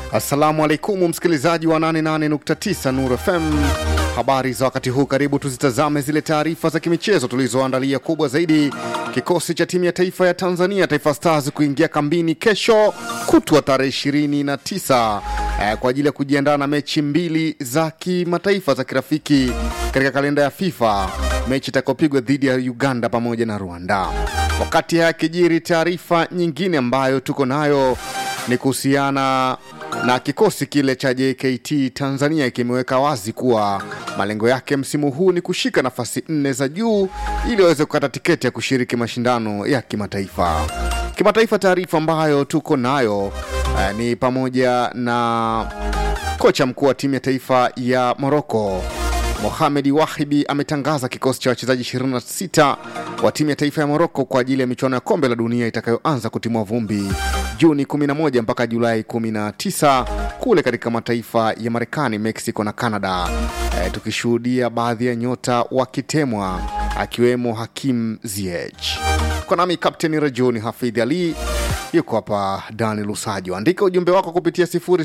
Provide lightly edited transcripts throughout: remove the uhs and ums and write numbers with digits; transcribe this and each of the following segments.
Assalamu alaikum msikilizaji wa 88.9 Nuru FM. Habari za wakati huu, karibu tuzitazame zile taarifa za kimichezo tulizoandalia. Kubwa zaidi, kikosi cha timu ya taifa ya Tanzania Taifa Stars kuingia kambini kesho kutwa tarehe 29 kwa ajili ya kujiandaa na mechi mbili za kimataifa za kirafiki katika kalenda ya FIFA. Mechi itakayopigwa dhidi ya Uganda pamoja na Rwanda. Wakati yakijiri, taarifa nyingine ambayo tuko nayo ni kuhusiana na kikosi kile cha JKT Tanzania kimeweka wazi kuwa malengo yake msimu huu ni kushika nafasi 4 za juu ili waweze kukata tiketi ya kushiriki mashindano ya kimataifa. Taarifa ambayo tuko nayo ni pamoja na kocha mkuu wa timu ya taifa ya Morocco Mohamed Wahibi ametangaza kikosi cha wachezaji 26 wa timu ya taifa ya Morocco kwa ajili ya michuano ya kombe la dunia itakayoanza kutimua vumbi Juni 11 mpaka Julai 19 kule katika mataifa ya Marekani, Mexico na Canada. Tukishuhudia baadhi ya nyota wakitemwa akiwemo Hakim Ziyech. Kwa nami Captain Rajoni Hafidh Ali, yuko hapa Dani Lusajo. Andika ujumbe wako kupitia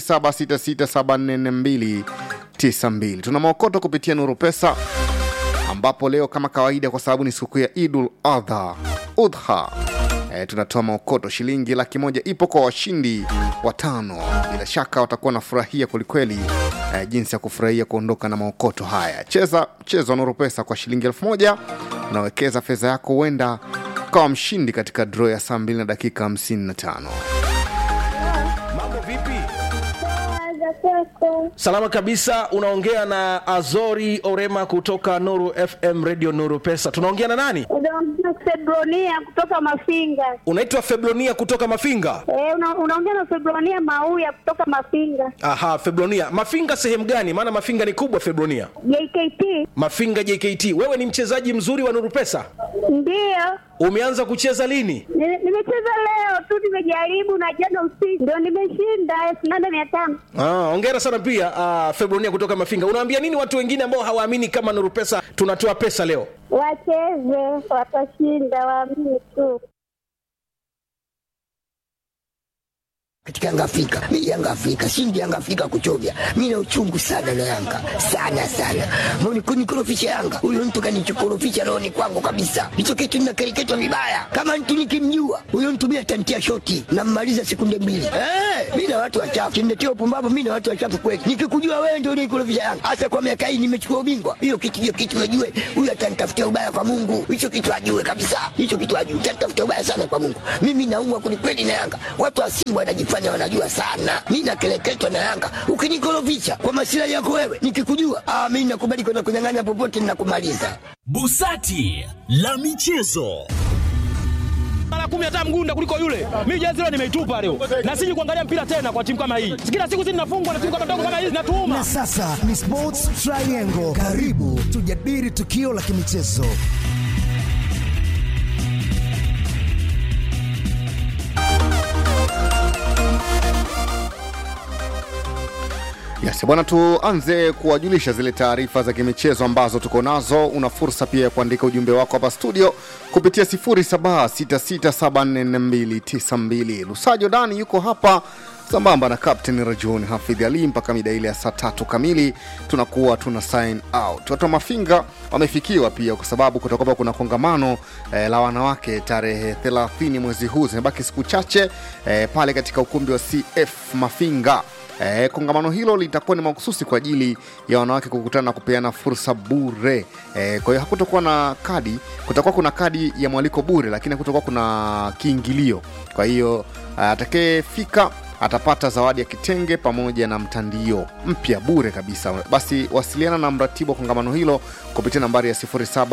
0766744292. Tuna maokoto kupitia Nuru Pesa, ambapo leo kama kawaida kwa sababu ni siku ya Idul Adha tunatoa maokoto shilingi 100,000 ipo kwa washindi 5. Bila shaka watakuwa na furahia kulikweli jinsi ya kufurahia kuondoka na maokoto haya. Cheza Nuru Pesa kwa shilingi 1,000, unawekeza fedha yako, huenda kwa mshindi katika draw ya saa 2 na dakika 55. Mambo vipi? Salama kabisa, unaongea na Azori Orema kutoka Nuru FM Radio Nuru Pesa. Tunaongea na nani? Unaongea Febronia kutoka Mafinga. Unaitwa Febronia kutoka Mafinga? Unaongea na Febronia Mauya kutoka Mafinga. Aha, Febronia. Mafinga sehemu gani? Maana Mafinga ni kubwa Febronia. JKT. Mafinga JKT. Wewe ni mchezaji mzuri wa Nuru Pesa? Ndio. Umeanza kucheza lini? Nimecheza leo tu, nimejaribu na jana usiku ndio nimeshinda 8,500. Hongera sana pia Febronia kutoka Mafinga. Unawaambia nini watu wengine ambao hawaamini kama Nuru Pesa tunatoa pesa leo? Wacheze, watashinda, waamini tu. Katika Yanga Afrika, shindi Yanga Afrika kuchovya. Mimi na uchungu sana na Yanga. Sana. Mbona kunikorofisha Yanga? Huyo mtu kanichokorofisha roho kwangu kabisa. Hicho kitu ninakereketwa vibaya. Kama mtu nikimjua, huyo mtu mimi atantia shoti na mmaliza sekunde 2. Mimi na watu wachafu. Kindetea upumbavu, mimi na watu wachafu kweli. Nikikujua wewe ndio unikorofisha Yanga. Hasa kwa miaka hii nimechukua ubingwa. Hiyo kitu unajue, huyo atanitafutia ubaya kwa Mungu. Hicho kitu ajue kabisa. Atanitafutia ubaya sana kwa Mungu. Mimi naumwa kweli na Yanga. Watu wa Simba wanajifanya wanajua sana. Mimi nakeleketwa na Yanga. Ukinikorofisha kwa masilahi yako wewe, nikikujua mimi nakubali kwenda kunyang'anya popote ninakumaliza. Busati la michezo. Mara 10 hata mgunda kuliko yule. Mimi jezi leo nimeitupa leo. Na siji kuangalia mpira tena kwa timu kama hii. Kila siku zinafungwa na timu kama ndogo kama hizi zinatuuma. Na sasa ni Sports Triangle. Karibu tujadili tukio la kimichezo. Yes, bwana, tuanze kuwajulisha zile taarifa za kimichezo ambazo tuko nazo. Una fursa pia ya kuandika ujumbe wako hapa studio kupitia 0766744292. Lusajo Dani yuko hapa sambamba na Captain Rajuni Hafidh Ali mpaka mida ile ya saa 3 kamili tunakuwa tuna sign out. Watu wa Mafinga wamefikiwa pia kwa sababu kutakuwa kuna kongamano la wanawake tarehe 30 mwezi huu. Zimebaki siku chache pale katika ukumbi wa CF Mafinga. Kongamano hilo litakuwa ni mahususi kwa ajili ya wanawake kukutana na kupeana fursa bure. Kwa hiyo hakutakuwa na kadi, kutakuwa kuna kadi ya mwaliko bure, lakini hakutakuwa kuna kiingilio. Kwa hiyo atakayefika atapata zawadi ya kitenge pamoja na mtandio mpya bure kabisa. Basi wasiliana na mratibu wa kongamano hilo kupitia nambari ya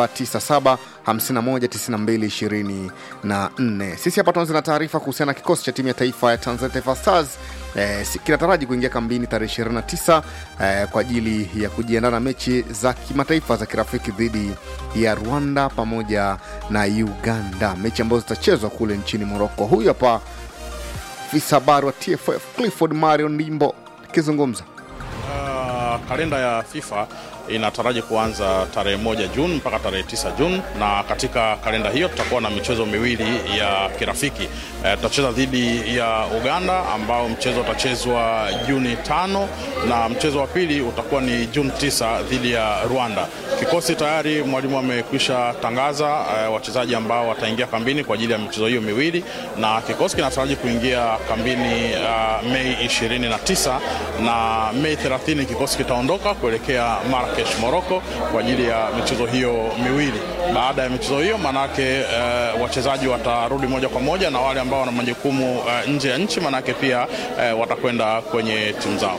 0797519224. Sisi hapa tuanze na taarifa kuhusiana na kikosi cha timu ya taifa ya Tanzania Taifa Stars. Kinataraji kuingia kambini tarehe 29 kwa ajili ya kujiandaa na mechi za kimataifa za kirafiki dhidi ya Rwanda pamoja na Uganda, mechi ambazo zitachezwa kule nchini Morocco. Huyu hapa afisa habari wa TFF Clifford Mario Ndimbo kizungumza. Kalenda ya FIFA inataraji kuanza tarehe 1 Juni mpaka tarehe 9 Juni, na katika kalenda hiyo tutakuwa na michezo miwili ya kirafiki. Tutacheza dhidi ya Uganda ambao mchezo utachezwa Juni 5, na mchezo wa pili utakuwa ni Juni 9 dhidi ya Rwanda. Kikosi tayari mwalimu amekwisha tangaza wachezaji ambao wataingia kambini kwa ajili ya michezo hiyo miwili, na kikosi kinataraji kuingia kambini Mei 29, na Mei 30 kikosi kitaondoka kuelekea Marrakesh, Morocco kwa ajili ya michezo hiyo miwili. Baada ya michezo hiyo manake wachezaji watarudi moja kwa moja, na wale ambao wana majukumu nje ya nchi manake pia watakwenda kwenye timu zao.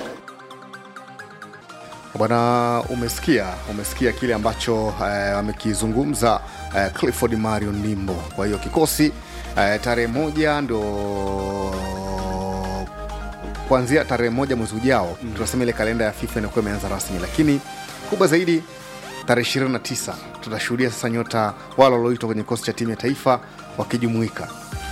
Bwana, umesikia kile ambacho amekizungumza Clifford Marion Nimbo. Kwa hiyo kikosi tarehe 1 ndo kuanzia tarehe 1 mwezi ujao tunasema ile kalenda ya FIFA inakuwa imeanza rasmi, lakini kubwa zaidi tarehe 29 tutashuhudia sasa nyota wale walioitwa kwenye kikosi cha timu ya taifa wakijumuika.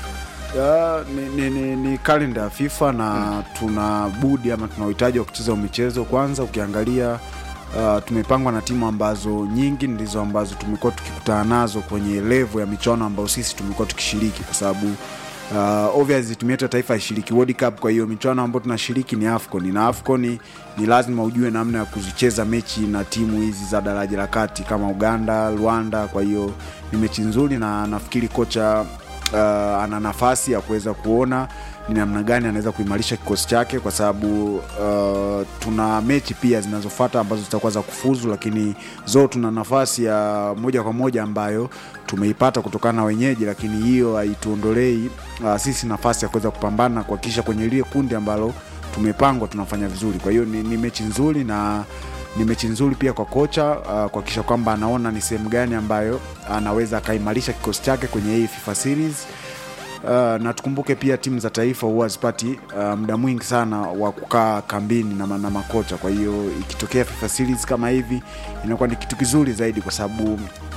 Ni kalenda ya FIFA na tuna budi ama tuna uhitaji wa kucheza michezo. Kwanza ukiangalia tumepangwa na timu ambazo nyingi ndizo ambazo tumekuwa tukikutana nazo kwenye level ya michuano ambayo sisi tumekuwa tukishiriki, kwa sababu obviously timu yetu ya taifa ishiriki World Cup. Kwa hiyo michuano ambayo tunashiriki ni AFCON, na AFCON ni lazima ujue namna ya kuzicheza mechi na timu hizi za daraja la kati kama Uganda, Rwanda. Kwa hiyo ni mechi nzuri, na nafikiri kocha ana nafasi ya kuweza kuona ni namna gani anaweza kuimarisha kikosi chake, kwa sababu tuna mechi pia zinazofuata ambazo zitakuwa za kufuzu, lakini zote tuna nafasi ya moja kwa moja ambayo tumeipata kutokana na wenyeji, lakini hiyo haituondolei sisi nafasi ya kuweza kupambana kuhakikisha kwenye ile kundi ambalo tumepangwa tunafanya vizuri. Kwa hiyo ni mechi nzuri, na ni mechi nzuri pia kwa kocha kuhakikisha kwamba anaona ni sehemu gani ambayo anaweza kaimarisha kikosi chake kwenye hii FIFA series. Na tukumbuke pia timu za taifa huwa zipati muda mwingi sana wa kukaa kambini na makocha. Kwa hiyo ikitokea FIFA series kama hivi inakuwa ni kitu kizuri zaidi, kwa sababu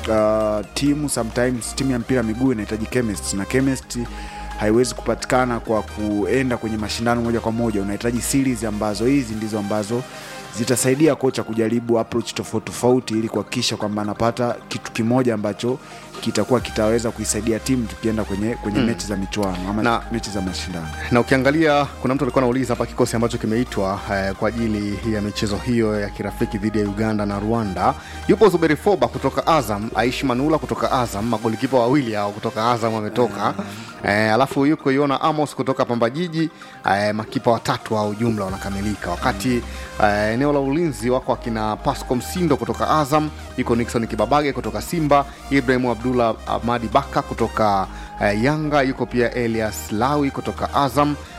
sometimes timu ya mpira miguu inahitaji chemistry, na chemistry haiwezi kupatikana kwa kuenda kwenye mashindano moja kwa moja. Unahitaji series ambazo hizi ndizo ambazo zitasaidia kocha kujaribu approach tofauti ili kuhakikisha kwamba anapata kitu kimoja ambacho kitakuwa kitaweza kuisaidia timu tukienda kwenye mechi za michuano ama mechi za mashindano. Na ukiangalia kuna mtu alikuwa anauliza hapa kikosi ambacho kimeitwa kwa ajili ya michezo hiyo ya kirafiki dhidi ya Uganda na Rwanda. Yupo Zuberi Foba kutoka Azam, Aishi Manula kutoka Azam, magolikipa wawili hao kutoka Azam wametoka. Alafu yuko Yona Amos kutoka Pamba Jiji, makipa watatu au jumla wanakamilika. Wakati eneo la ulinzi wako akina Pasco Msindo kutoka Azam, yuko Nixon Kibabage kutoka Simba, Ibrahim Abdullah Ahmadi Baka kutoka Yanga, yuko pia Elias Lawi kutoka Azam,